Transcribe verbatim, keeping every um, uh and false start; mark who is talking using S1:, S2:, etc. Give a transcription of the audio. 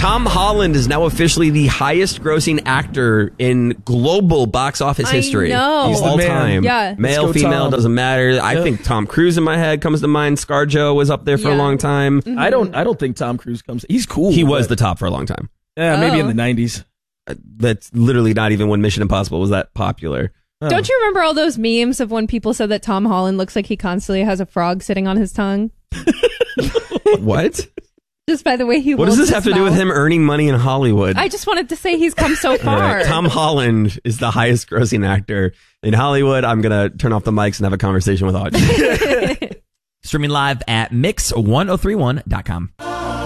S1: Tom Holland is now officially the highest grossing actor in global box office
S2: I
S1: history.
S2: know.
S1: He's all time.
S2: Yeah.
S1: Male,
S3: go,
S1: female,
S3: Tom.
S1: doesn't matter. I
S3: Yeah.
S1: think Tom Cruise in my head comes to mind. ScarJo was up there for
S2: Yeah.
S1: a long time.
S2: Mhm.
S3: I don't. I don't think Tom Cruise comes. He's cool.
S1: He was
S3: but-
S1: the top for a long time.
S3: Yeah, maybe in
S2: Oh.
S3: the nineties.
S1: Uh, That's literally not even when Mission Impossible was that popular.
S2: Don't you remember all those memes of when people said that Tom Holland looks like he constantly has a frog sitting on his tongue?
S1: What?
S2: Just by the way he
S1: What does
S2: holds
S1: this have
S2: his
S1: to do with
S2: mouth.
S1: him earning money in Hollywood?
S2: I just wanted to say he's come so
S1: All
S2: far.
S1: right. Tom Holland is the highest grossing actor in Hollywood. I'm going to turn off the mics and have a conversation with Audrey.
S4: Streaming live at mix ten thirty-one dot com.